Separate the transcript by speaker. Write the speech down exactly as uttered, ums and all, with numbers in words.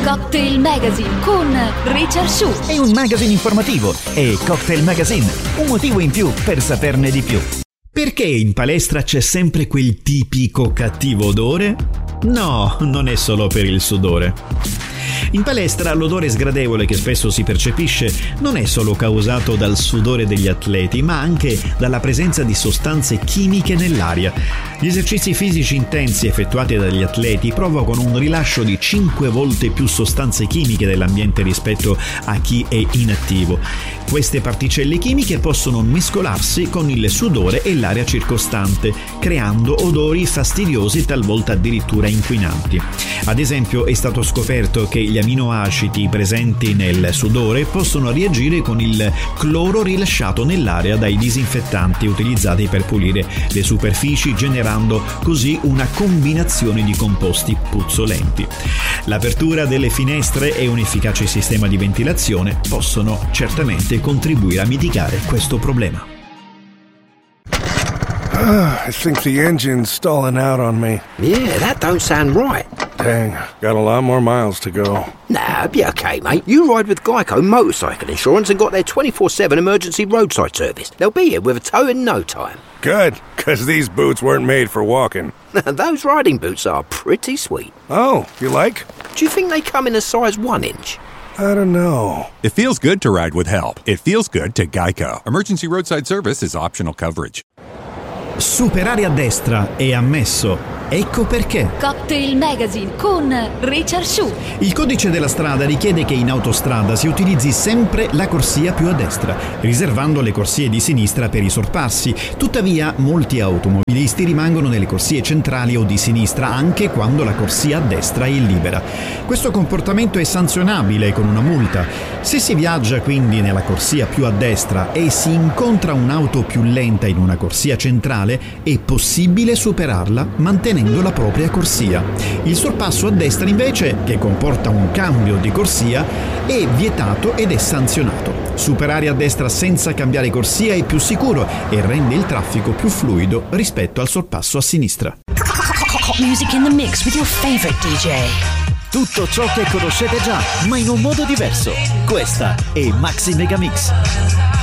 Speaker 1: Cocktail Magazine con Richard Shu.
Speaker 2: È un magazine informativo, è Cocktail Magazine, un motivo in più per saperne di più. Perché in palestra c'è sempre quel tipico cattivo odore? No, non è solo per il sudore. In palestra l'odore sgradevole che spesso si percepisce non è solo causato dal sudore degli atleti, ma anche dalla presenza di sostanze chimiche nell'aria. Gli esercizi fisici intensi effettuati dagli atleti provocano un rilascio di cinque volte più sostanze chimiche dell'ambiente rispetto a chi è inattivo. Queste particelle chimiche possono mescolarsi con il sudore e l'aria circostante, creando odori fastidiosi, talvolta addirittura inquinanti. Ad esempio, è stato scoperto che gli aminoacidi presenti nel sudore possono reagire con il cloro rilasciato nell'aria dai disinfettanti utilizzati per pulire le superfici, generando così una combinazione di composti puzzolenti. L'apertura delle finestre e un efficace sistema di ventilazione possono certamente contribuire a mitigare questo problema.
Speaker 3: Uh, I think the engine's stalling out on me.
Speaker 4: Yeah, that don't sound right.
Speaker 3: Dang, got a lot more miles to go.
Speaker 4: Nah, be okay, mate. You ride with Geico Motorcycle Insurance and got their twenty-four seven emergency roadside service. They'll be here with a tow in no time.
Speaker 3: Good, because these boots weren't made for walking.
Speaker 4: Those riding boots are pretty sweet.
Speaker 3: Oh, you like?
Speaker 4: Do you think they come in a size one inch?
Speaker 3: I don't know.
Speaker 5: It feels good to ride with help. It feels good to Geico. Emergency roadside service is optional coverage.
Speaker 2: Superare a destra è ammesso. Ecco perché.
Speaker 1: Cocktail Magazine con Richard Shu.
Speaker 2: Il codice della strada richiede che in autostrada si utilizzi sempre la corsia più a destra, riservando le corsie di sinistra per i sorpassi. Tuttavia, molti automobilisti rimangono nelle corsie centrali o di sinistra anche quando la corsia a destra è libera. Questo comportamento è sanzionabile con una multa. Se si viaggia quindi nella corsia più a destra e si incontra un'auto più lenta in una corsia centrale, è possibile superarla mantenendo la propria corsia. Il sorpasso a destra invece, che comporta un cambio di corsia, è vietato ed è sanzionato. Superare a destra senza cambiare corsia è più sicuro e rende il traffico più fluido rispetto al sorpasso a sinistra.
Speaker 1: Music in the mix with your favorite D J.
Speaker 2: Tutto ciò che conoscete già, ma in un modo diverso. Questa è Maxi Mega Mix.